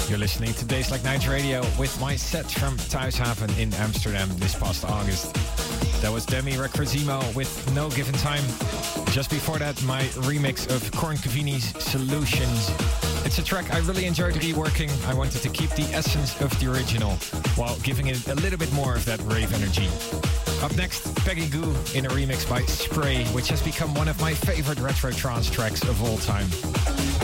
You're listening to Days Like Nights Radio with my set from Thuishaven in Amsterdam this past August. That was Demi Recruzimo with No Given Time. Just before that, my remix of Korn Cavini's Solutions. It's a track I really enjoyed reworking. I wanted to keep the essence of the original while giving it a little bit more of that rave energy. Up next, Peggy Gou in a remix by Spray, which has become one of my favorite retro trance tracks of all time.